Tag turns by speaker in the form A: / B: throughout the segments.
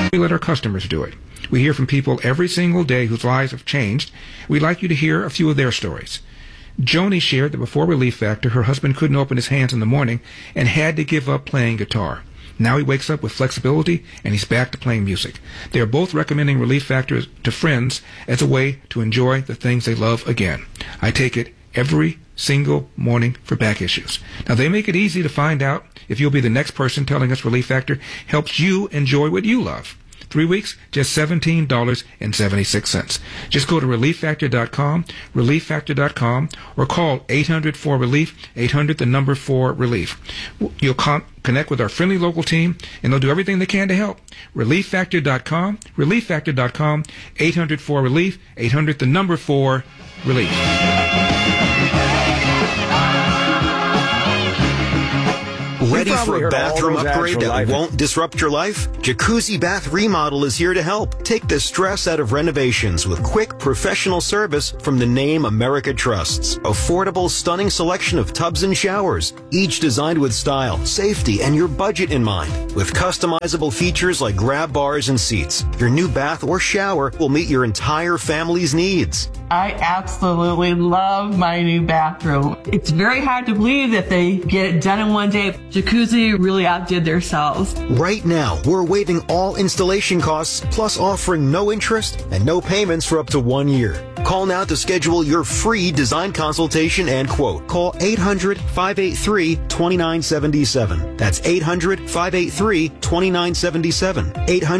A: We let our customers do it. We hear from people every single day whose lives have changed. We'd like you to hear a few of their stories. Joni shared that before Relief Factor, her husband couldn't open his hands in the morning and had to give up playing guitar. Now he wakes up with flexibility and he's back to playing music. They are both recommending Relief Factor to friends as a way to enjoy the things they love again. I take it every single morning for back issues. Now they make it easy to find out if you'll be the next person telling us Relief Factor helps you enjoy what you love. 3 weeks, just $17.76. Just go to relieffactor.com, relieffactor.com, or call 800-4RELIEF, 800-4RELIEF. You'll connect with our friendly local team, and they'll do everything they can to help. Relieffactor.com, relieffactor.com, 800-4RELIEF, 800-4RELIEF.
B: Ready for a bathroom upgrade that won't disrupt your life? Jacuzzi Bath Remodel is here to help. Take the stress out of renovations with quick, professional service from the name America trusts. Affordable, stunning selection of tubs and showers, each designed with style, safety, and your budget in mind. With customizable features like grab bars and seats, your new bath or shower will meet your entire family's needs.
C: I absolutely love my new bathroom. It's very hard to believe that they get it done in one day. Jacuzzi really outdid themselves.
B: Right now, we're waiving all installation costs, plus offering no interest and no payments for up to 1 year. Call now to schedule your free design consultation and quote. Call 800-583-2977. That's 800-583-2977.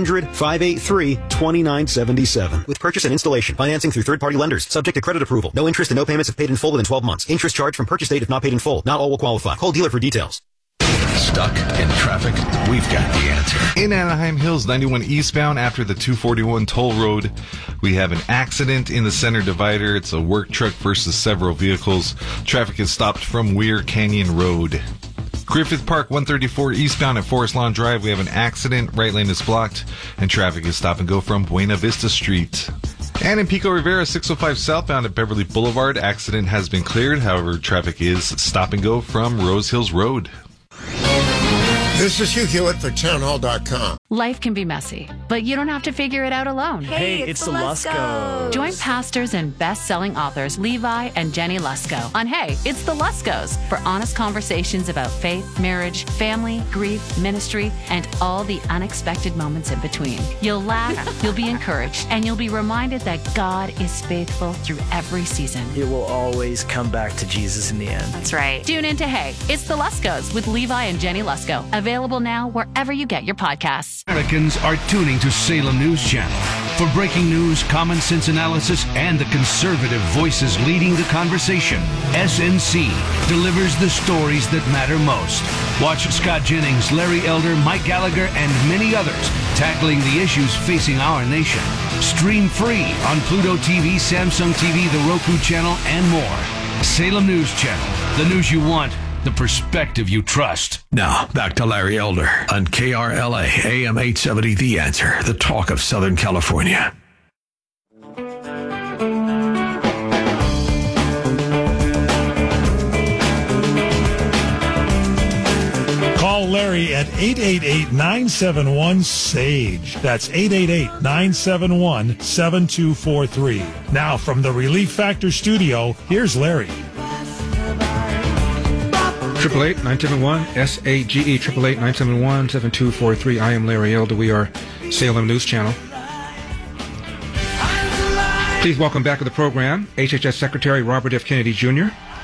B: 800-583-2977. With purchase and installation, financing through third-party lenders, subject to credit approval. No interest and no payments if paid in full within 12 months. Interest charged from purchase date if not paid in full. Not all will qualify. Call dealer for details.
D: Stuck in traffic? We've got the answer.
E: In Anaheim Hills, 91 eastbound after the 241 toll road, we have an accident in the center divider. It's a work truck versus several vehicles. Traffic is stopped from Weir Canyon Road. Griffith Park, 134 eastbound at Forest Lawn Drive, we have an accident. Right lane is blocked, and traffic is stop and go from Buena Vista Street. And in Pico Rivera, 605 southbound at Beverly Boulevard, accident has been cleared. However, traffic is stop and go from Rose Hills Road.
F: This is Hugh Hewitt for townhall.com.
G: Life can be messy, but you don't have to figure it out alone.
H: Hey, it's the Luskos.
G: Join pastors and best-selling authors Levi and Jenny Lusko on Hey, It's the Luskos for honest conversations about faith, marriage, family, grief, ministry, and all the unexpected moments in between. You'll laugh, you'll be encouraged, and you'll be reminded that God is faithful through every season.
H: It will always come back to Jesus in the end.
G: That's right. Tune into Hey, It's the Luskos with Levi and Jenny Lusko. Available now wherever you get your podcasts.
I: Americans are tuning to Salem News Channel for breaking news, common sense analysis, and the conservative voices leading the conversation. SNC delivers the stories that matter most. Watch Scott Jennings, Larry Elder, Mike Gallagher, and many others tackling the issues facing our nation. Stream free on Pluto TV, Samsung TV, the Roku channel, and more. Salem News Channel, the news you want, the perspective you trust.
D: Now, back to Larry Elder on KRLA AM 870 The Answer, the talk of Southern California.
J: Call Larry at 888-971-SAGE. That's 888-971-7243. Now, from the Relief Factor studio, here's Larry.
A: 888-971-SAGE, 888-971-7243. I am Larry Elder. We are Salem News Channel. Please welcome back to the program HHS Secretary Robert F. Kennedy, Jr.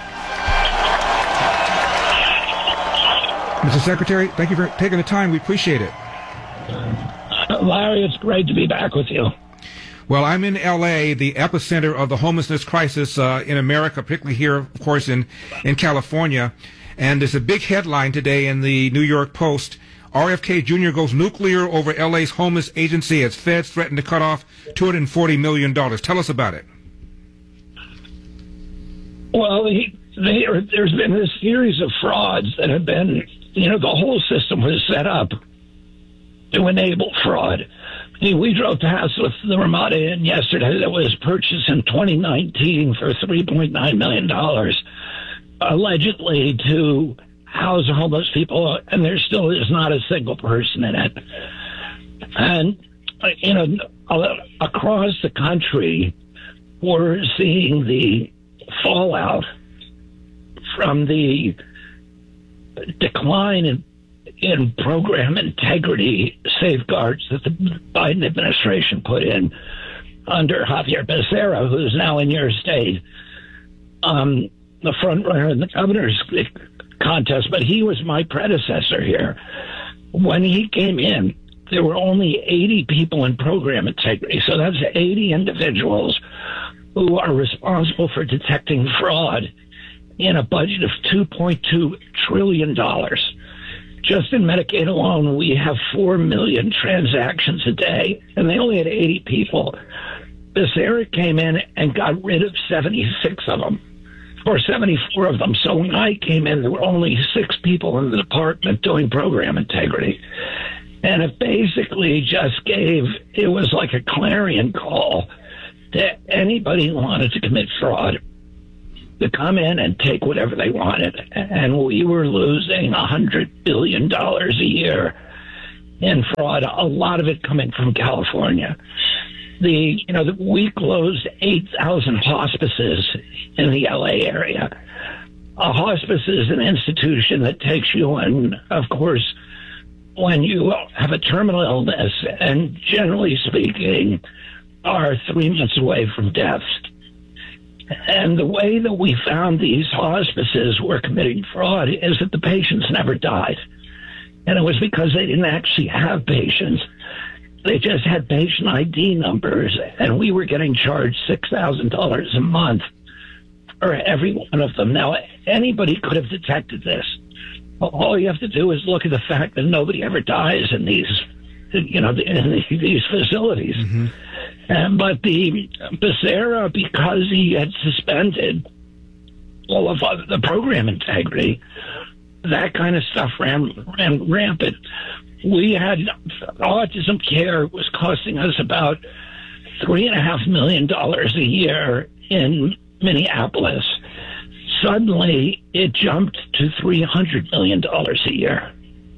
A: Mr. Secretary, thank you for taking the time. We appreciate it.
K: Larry, it's great to be back with you.
A: Well, I'm in L.A., the epicenter of the homelessness crisis in America, particularly here, of course, in California. And there's a big headline today in the New York Post. RFK Jr. goes nuclear over L.A.'s homeless agency as feds threaten to cut off $240 million. Tell us about it.
K: Well, there's been this series of frauds that have been, the whole system was set up to enable fraud. We drove past with the Ramada Inn yesterday that was purchased in 2019 for $3.9 million, allegedly to house homeless people, and there still is not a single person in it. And across the country, we're seeing the fallout from the decline in program integrity safeguards that the Biden administration put in under Javier Becerra, who's now in your state, the front runner in the governor's contest. But he was my predecessor here. When he came in, there were only 80 people in program integrity. So that's 80 individuals who are responsible for detecting fraud in a budget of $2.2 trillion. Just in Medicaid alone, we have 4 million transactions a day, and they only had 80 people. Becerra came in and got rid of 76 of them, or 74 of them. So when I came in, there were only 6 people in the department doing program integrity. And it basically just it was like a clarion call to anybody who wanted to commit fraud to come in and take whatever they wanted. And we were losing $100 billion a year in fraud, a lot of it coming from California. We closed 8,000 hospices in the LA area. A hospice is an institution that takes you in, of course, when you have a terminal illness, and generally speaking, are 3 months away from death. And the way that we found these hospices were committing fraud is that the patients never died. And it was because they didn't actually have patients. They just had patient ID numbers, and we were getting charged $6,000 a month for every one of them. Now, anybody could have detected this. All you have to do is look at the fact that nobody ever dies in these, in these facilities. Mm-hmm. But the Becerra, because he had suspended all of the program integrity, that kind of stuff ran rampant. We had autism care was costing us about $3.5 million a year in Minneapolis. Suddenly, it jumped to $300 million a year.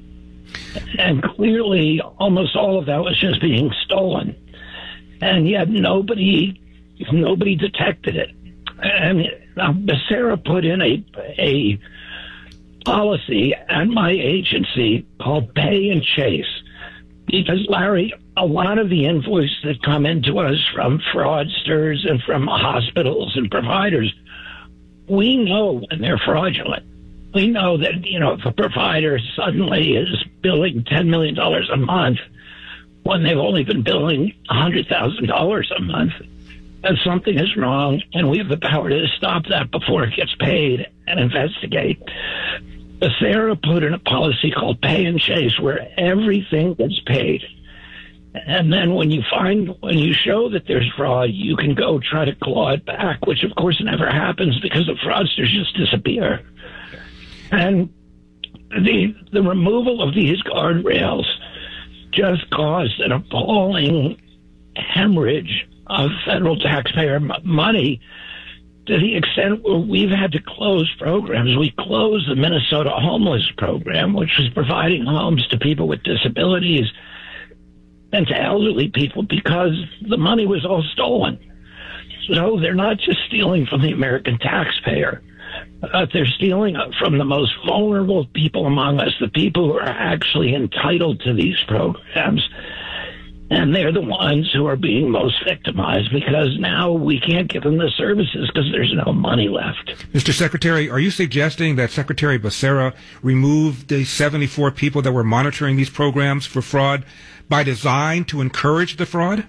K: And clearly, almost all of that was just being stolen. And yet nobody detected it. And Becerra put in a policy at my agency called Pay and Chase. Because, Larry, a lot of the invoices that come into us from fraudsters and from hospitals and providers, we know when they're fraudulent. We know that, if a provider suddenly is billing $10 million a month when they've only been billing $100,000 a month, that something is wrong, and we have the power to stop that before it gets paid and investigate. Becerra put in a policy called Pay and Chase where everything gets paid. And then when you show that there's fraud, you can go try to claw it back, which of course never happens because the fraudsters just disappear. And the removal of these guardrails just caused an appalling hemorrhage of federal taxpayer money to the extent where we've had to close programs. We closed the Minnesota Homeless Program, which was providing homes to people with disabilities and to elderly people because the money was all stolen. So they're not just stealing from the American taxpayer. They're stealing from the most vulnerable people among us, the people who are actually entitled to these programs. And they're the ones who are being most victimized because now we can't give them the services because there's no money left.
A: Mr. Secretary, are you suggesting that Secretary Becerra removed the 74 people that were monitoring these programs for fraud by design to encourage the fraud?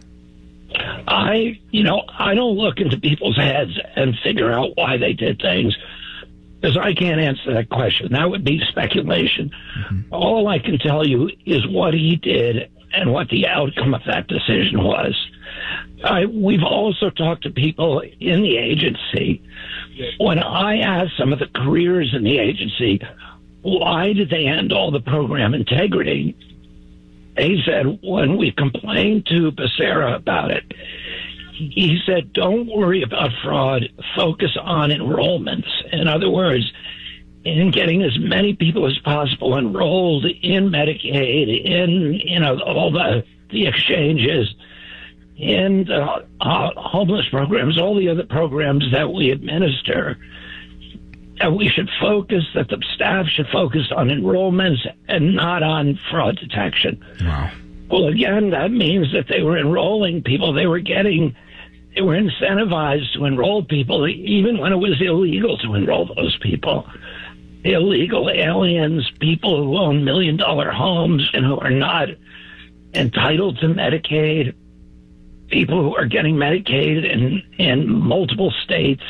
K: I don't look into people's heads and figure out why they did things because I can't answer that question. That would be speculation. Mm-hmm. All I can tell you is what he did and what the outcome of that decision was. We've also talked to people in the agency. When I asked some of the careers in the agency, why did they end all the program integrity? They said, when we complained to Becerra about it, he said, don't worry about fraud, focus on enrollments. In other words, in getting as many people as possible enrolled in Medicaid, in all the the exchanges, and homeless programs, all the other programs that we administer, that we should focus, that the staff should focus on enrollments and not on fraud detection.
A: Wow.
K: Well, again, that means that they were enrolling people. They were incentivized to enroll people, even when it was illegal to enroll those people. Illegal aliens, people who own $1 million homes and who are not entitled to Medicaid, people who are getting Medicaid in multiple states.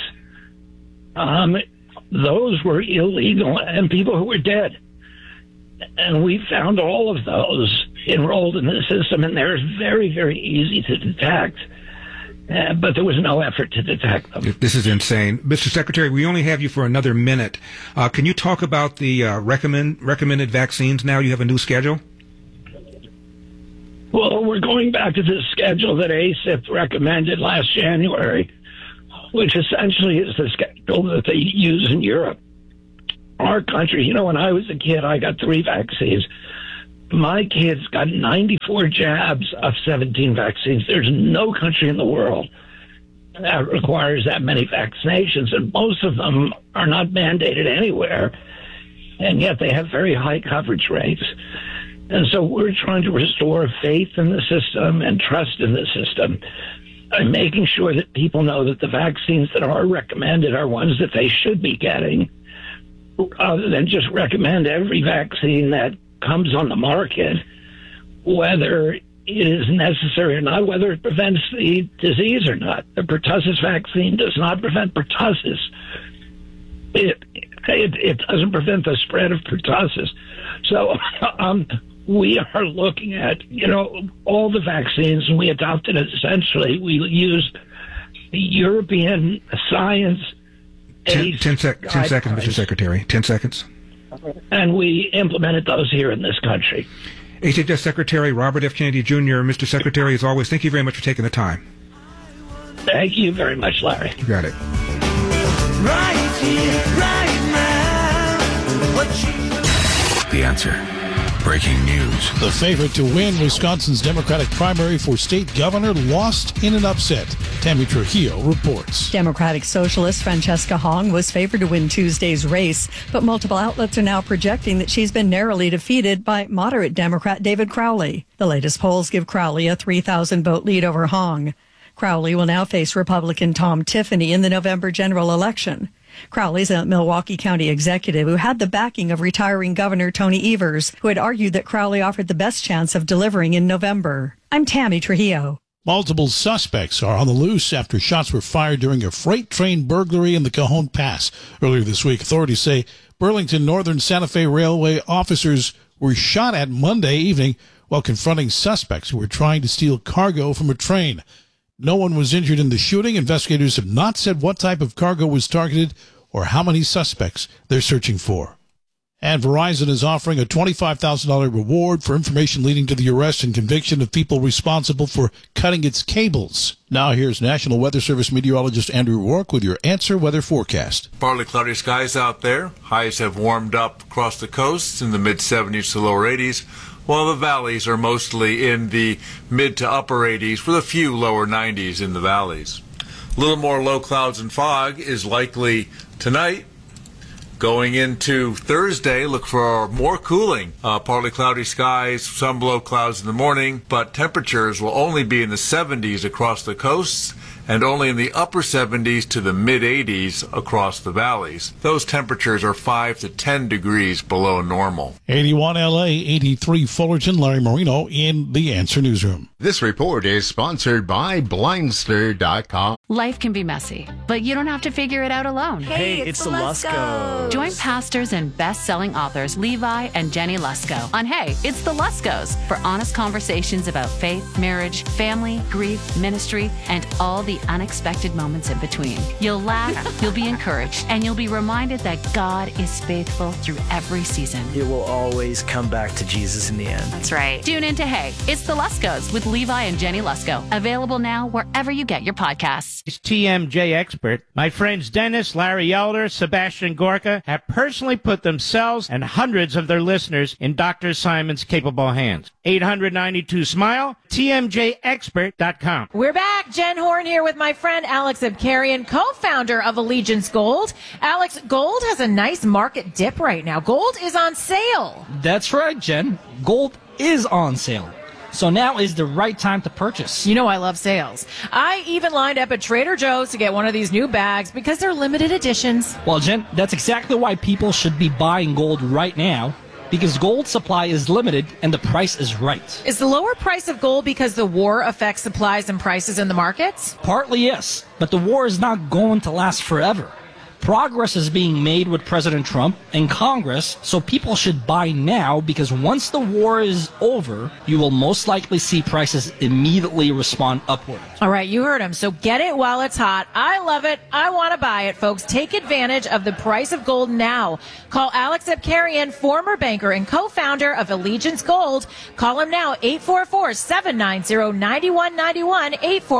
K: Those were illegal, and people who were dead. And we found all of those enrolled in the system, and they're very, very easy to detect. But there was no effort to detect them.
A: This is insane. Mr. Secretary, we only have you for another minute. Can you talk about the recommended vaccines now? You have a new schedule?
K: Well, we're going back to the schedule that ACIP recommended last January, which essentially is the schedule that they use in Europe. Our country, when I was a kid, I got 3 vaccines. My kids got 94 jabs of 17 vaccines. There's no country in the world that requires that many vaccinations, and most of them are not mandated anywhere, and yet they have very high coverage rates. And so we're trying to restore faith in the system and trust in the system by making sure that people know that the vaccines that are recommended are ones that they should be getting, rather than just recommend every vaccine that comes on the market, whether it is necessary or not, whether it prevents the disease or not. The pertussis vaccine does not prevent pertussis. It doesn't prevent the spread of pertussis. So we are looking at, all the vaccines, and we adopted it essentially. We used the European science.
A: 10 seconds, Mr. Secretary. 10 seconds.
K: And we implemented those here in this country.
A: HHS Secretary Robert F. Kennedy Jr., Mr. Secretary, as always, thank you very much for taking the time.
K: Thank you very much, Larry.
A: You got it.
L: Right here, right now.
D: The Answer. Breaking news.
J: The favorite to win Wisconsin's Democratic primary for state governor lost in an upset. Tammy Trujillo reports.
M: Democratic Socialist Francesca Hong was favored to win Tuesday's race, but multiple outlets are now projecting that she's been narrowly defeated by moderate Democrat David Crowley. The latest polls give Crowley a 3,000 vote lead over Hong. Crowley will now face Republican Tom Tiffany in the November general election. Crowley's a Milwaukee County executive who had the backing of retiring Governor Tony Evers, who had argued that Crowley offered the best chance of delivering in November. I'm Tammy Trujillo.
J: Multiple suspects are on the loose after shots were fired during a freight train burglary in the Cajon Pass. Earlier this week, authorities say Burlington Northern Santa Fe Railway officers were shot at Monday evening while confronting suspects who were trying to steal cargo from a train. No one was injured in the shooting. Investigators have not said what type of cargo was targeted or how many suspects they're searching for. And Verizon is offering a $25,000 reward for information leading to the arrest and conviction of people responsible for cutting its cables. Now here's National Weather Service meteorologist Andrew Rourke with your Answer Weather forecast.
N: Partly cloudy skies out there. Highs have warmed up across the coasts in the mid-70s to lower 80s, while the valleys are mostly in the mid to upper 80s with a few lower 90s in the valleys. A little more low clouds and fog is likely tonight. Going into Thursday, look for more cooling. Partly cloudy skies, some low clouds in the morning, but temperatures will only be in the 70s across the coasts and only in the upper 70s to the mid-80s across the valleys. Those temperatures are 5 to 10 degrees below normal.
J: 81 LA, 83 Fullerton. Larry Marino in the Answer Newsroom.
O: This report is sponsored by Blindster.com.
G: Life can be messy, but you don't have to figure it out alone.
H: Hey, it's the Luskos.
G: Join pastors and best-selling authors Levi and Jenny Lusko on Hey, It's the Luskos for honest conversations about faith, marriage, family, grief, ministry, and all the the unexpected moments in between. You'll laugh, you'll be encouraged, and you'll be reminded that God is faithful through every season.
H: It will always come back to Jesus in the end.
G: That's right. Tune into Hey, It's the Luskos with Levi and Jenny Lusko. Available now wherever you get your podcasts.
P: It's TMJ Expert. My friends Dennis, Larry Elder, Sebastian Gorka have personally put themselves and hundreds of their listeners in Dr. Simon's capable hands. 892-SMILE, TMJExpert.com.
Q: We're back. Jen Horn here with my friend Alex Abkarian, co-founder of Allegiance Gold. Alex, gold has a nice market dip right now. Gold is on sale.
R: That's right, Jen. Gold is on sale. So now is the right time to purchase.
Q: You know I love sales. I even lined up at Trader Joe's to get one of these new bags because they're limited editions.
R: Well, Jen, that's exactly why people should be buying gold right now. Because gold supply is limited and the price is right.
Q: Is the lower price of gold because the war affects supplies and prices in the markets?
R: Partly, yes. But the war is not going to last forever. Progress is being made with President Trump and Congress, so people should buy now because once the war is over, you will most likely see prices immediately respond upward.
Q: All right, you heard him. So get it while it's hot. I love it. I want to buy it, folks. Take advantage of the price of gold now. Call Alex Abkarian, former banker and co-founder of Allegiance Gold. Call him now, 844-790-9191,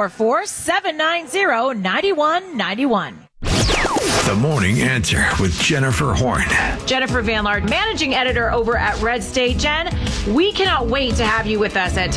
Q: 844-790-9191.
D: The Morning Answer with Jennifer Horn.
Q: Jennifer Van Laard, managing editor over at Red State. Jen, we cannot wait to have you with us at